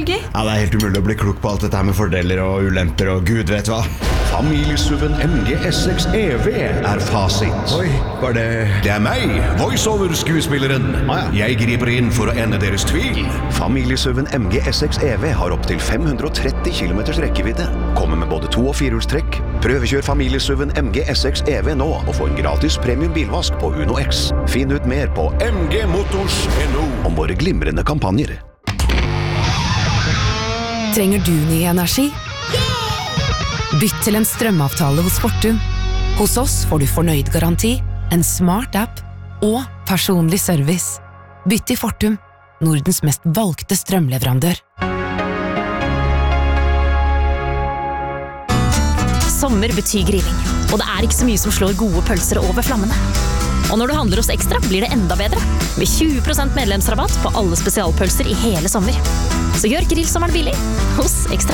Birki? Ja, det helt umulig å bli klok på alt dette her med fordeler og ulemper og gud vet hva. Familiesuven MG S6 EV fasit. Oi, var det... Det meg, voiceover-skuespilleren. Jeg griper inn for å ende deres tvil. Familiesuven MG S6 EV har opp til 530 km rekkevidde. Kommer med både 2- og 4-hjulstrekk. Prøvekjør familiesuven MG S6 EV nå, og få en gratis premium bilvask på Uno X. Finn ut mer på mgmotors.no om våre glimrende kampanjer. Trenger du ny energi? Bytt til en strømavtale hos Fortum. Hos oss får du fornøyd garanti, en smart app og personlig service. Bytt til Fortum, Nordens mest valgte strømleverandør. Sommer betyr grilling, og det ikke så mye som slår gode pølser over flammene. Og når du handler hos Ekstra, blir det enda bedre, med 20% medlemsrabatt på alle spesialpølser i hele sommer. Så gjør grillsommeren billig hos Ekstra.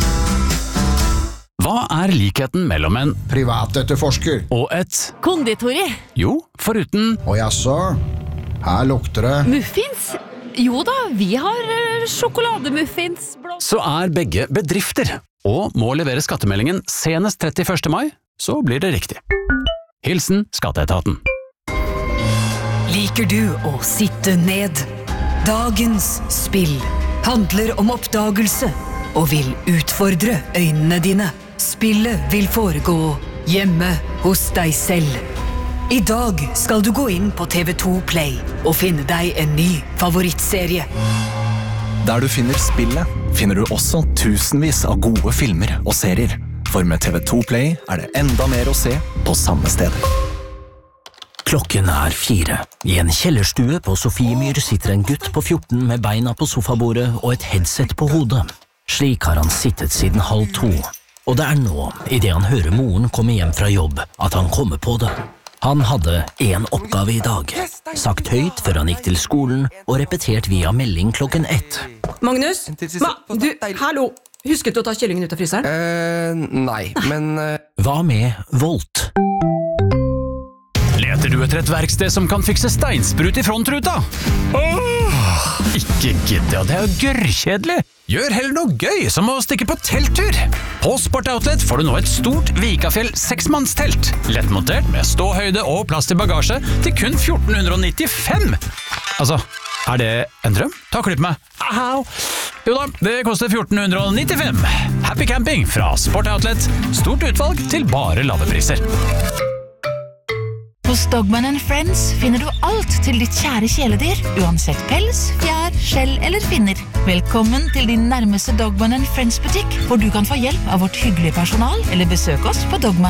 Hva likheten mellom en privatetterforsker og et konditori? Jo, foruten og jaså, her lukter det muffins? Jo da, vi har sjokolademuffins. Så begge bedrifter og må levere skattemeldingen senest 31. mai, så blir det riktig. Hilsen Skatteetaten. Liker du å sitte ned? Dagens spill handler om oppdagelse og vil utfordre øynene dine. Spillet vil foregå hjemme hos deg selv. I dag skal du gå inn på TV2 Play og finne deg en ny favorittserie. Der du finner spillet, finner du også tusenvis av gode filmer og serier. For med TV2 Play det enda mer å se på samme sted. Klokken 4. I en kjellerstue på Sofiemyr sitter en gutt på 14 med beina på sofabordet og et headset på hodet. Slik har han sittet siden 1:30. Og det nå, i det han hører moren komme hjem fra jobb, at han kommer på det. Han hadde en oppgave i dag. Sagt høyt før han gikk til skolen, og repetert via melding klokken 1. Magnus? Hallo! Husket du å ta kyllingen ut av fryseren? Nei, men... Hva med Volt? Leter du etter et verksted som kan fikse steinsprut i frontruta? Ikke gidde, det jo gørrkjedelig. Gjør heller noe gøy, som å stikke på telttur. På Sport Outlet får du nå et stort Vikafjell 6-mannstelt. Lettmontert med ståhøyde og plass til bagasje til kun 1495. Altså, det en drøm? Ta og klipp meg. Au! Jo da, det koster 1495. Happy camping fra Sport Outlet. Stort utvalg til bare lave priser. Hos Dogman & Friends finner du alt til ditt kjære kjæledyr, uansett pels, fjær, skjell eller finner. Velkommen til din nærmeste Dogman & Friends butikk, hvor du kan få hjelp av vårt hyggelige personal, eller besøk oss på Dogman.